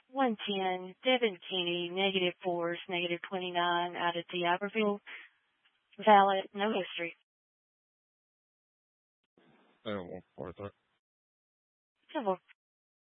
110, Devin Keeney, -4s, -29, out at the Iberville. Valid, no history. I don't want part of that. Civil.